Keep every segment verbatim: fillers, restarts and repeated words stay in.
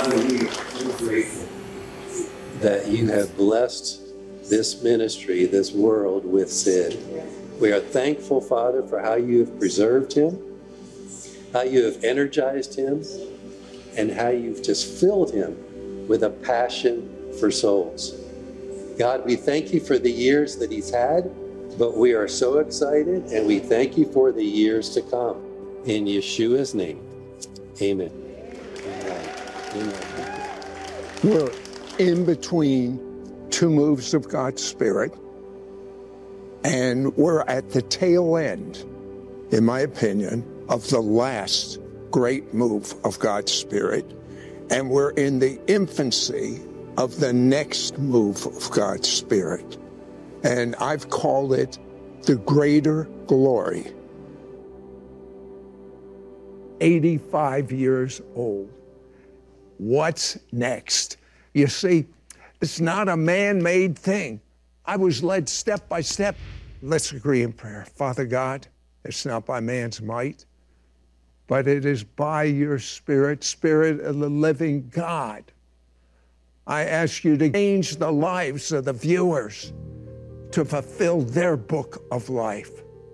Father, we are so grateful that you have blessed this ministry, this world with Sid. We are thankful, Father, for how you have preserved him, how you have energized him, and how you've just filled him with a passion for souls. God, we thank you for the years that he's had, but we are so excited, and we thank you for the years to come. In Yeshua's name, amen. Amen. Amen. We're in between two moves of God's Spirit, and we're at the tail end, in my opinion, of the last great move of God's Spirit, and we're in the infancy of the next move of God's Spirit. And I've called it the greater glory. eighty-five years old. What's next? You see, it's not a man-made thing. I was led step by step. Let's agree in prayer. Father God, it's not by man's might, but it is by your Spirit, Spirit of the living God. I ask you to change the lives of the viewers to fulfill their book of life.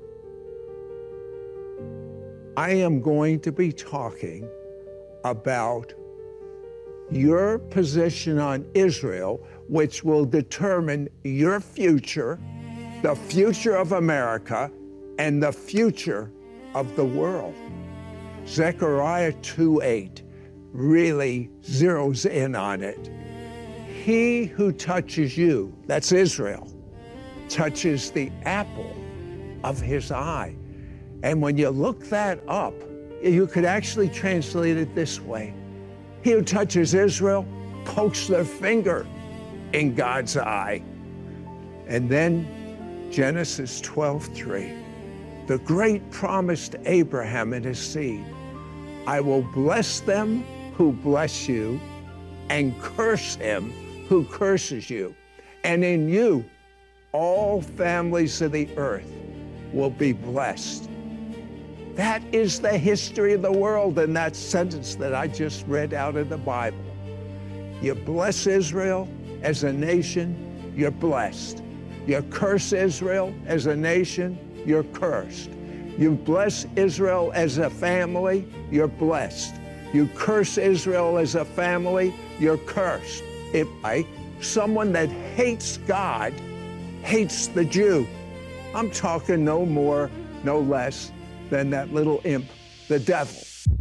I am going to be talking about your position on Israel, which will determine your future, the future of America, and the future of the world. Zechariah two eight really zeroes in on it. He who touches you, that's Israel, touches the apple of his eye. And when you look that up, you could actually translate it this way. He who touches Israel pokes their finger in God's eye. And then Genesis twelve three, the great promise to Abraham and his seed. I will bless them who bless you and curse him who curses you. And in you, all families of the earth will be blessed. That is the history of the world in that sentence that I just read out of the Bible. You bless Israel as a nation, you're blessed. You curse Israel as a nation, you're cursed. You bless Israel as a family, you're blessed. You curse Israel as a family, you're cursed. If I, someone that hates God hates the Jew, I'm talking no more, no less than that little imp, the devil.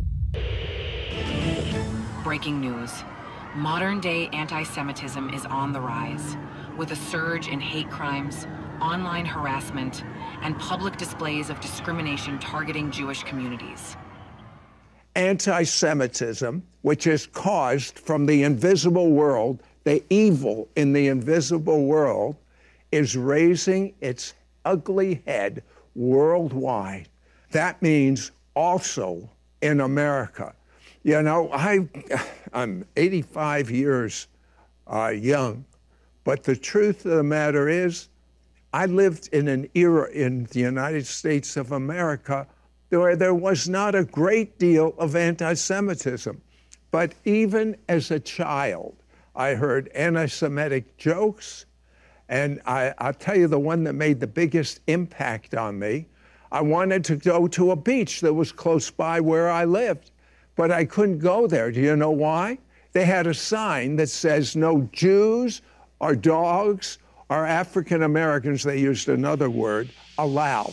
Breaking news. Modern-day anti-Semitism is on the rise, with a surge in hate crimes, online harassment, and public displays of discrimination targeting Jewish communities. Anti-Semitism, which is caused from the invisible world, the evil in the invisible world, is raising its ugly head worldwide. That means also in America. You know, I, I'm eighty-five years uh, young, but the truth of the matter is, I lived in an era in the United States of America where there was not a great deal of anti-Semitism. But even as a child, I heard anti-Semitic jokes, and I, I'll tell you the one that made the biggest impact on me. I wanted to go to a beach that was close by where I lived, but I couldn't go there. Do you know why? They had a sign that says no Jews or dogs or African Americans, they used another word, allowed.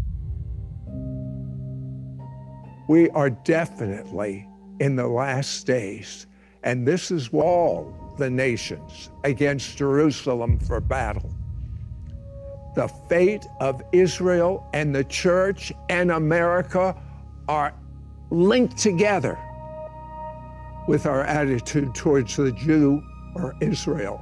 We are definitely in the last days, and this is all the nations against Jerusalem for battle. The fate of Israel and the church and America are linked together with our attitude towards the Jew or Israel.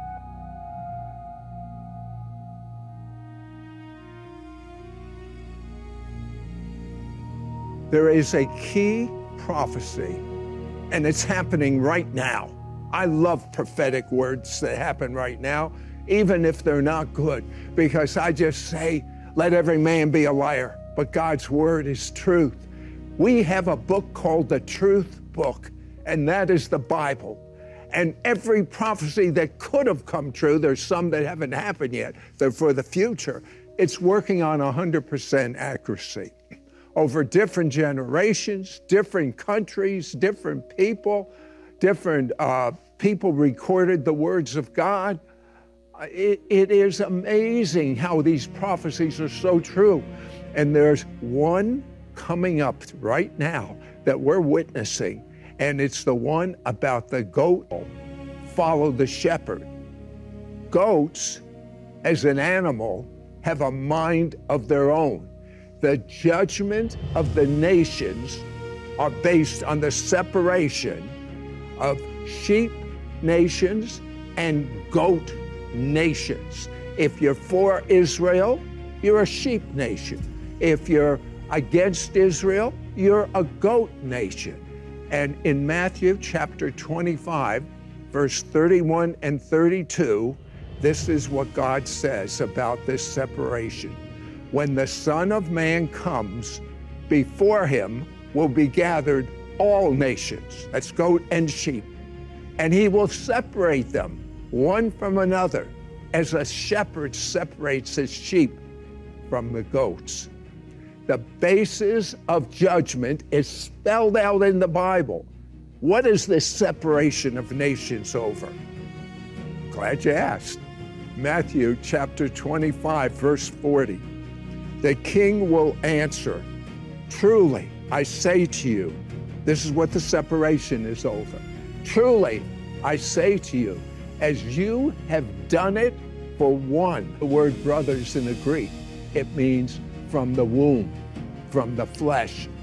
There is a key prophecy, and it's happening right now. I love prophetic words that happen right now, even if they're not good, because I just say, let every man be a liar, but God's word is truth. We have a book called the Truth Book, and that is the Bible. And every prophecy that could have come true, there's some that haven't happened yet, they're for the future, it's working on one hundred percent accuracy. Over different generations, different countries, different people, different uh, people recorded the words of God. It, it is amazing how these prophecies are so true. And there's one coming up right now that we're witnessing, and it's the one about the goat. Follow the shepherd. Goats, as an animal, have a mind of their own. The judgment of the nations are based on the separation of sheep nations and goat nations. If you're for Israel, you're a sheep nation. If you're against Israel, you're a goat nation. And in Matthew chapter twenty-five, verse thirty-one and thirty-two, this is what God says about this separation. When the Son of Man comes, before him will be gathered all nations, that's goat and sheep, and he will separate them one from another, as a shepherd separates his sheep from the goats. The basis of judgment is spelled out in the Bible. What is this separation of nations over? Glad you asked. Matthew chapter twenty-five, verse forty. The king will answer, truly, I say to you, this is what the separation is over. Truly, I say to you, as you have done it for one. The word brothers in the Greek, it means from the womb, from the flesh,